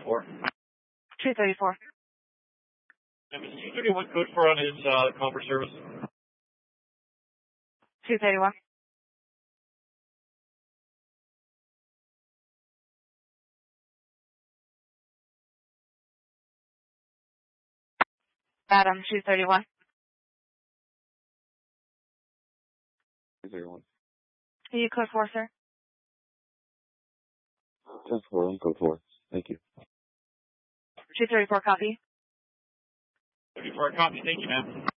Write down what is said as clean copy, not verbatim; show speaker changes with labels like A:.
A: 234.
B: 234.
A: And is 231 code for on his copper service?
B: 231. Adam, 231.
C: 231.
B: Are you code 4, sir?
C: 10-4, I'm code 4. Thank you.
B: 234 copy.
A: 34 copy. Thank you, ma'am.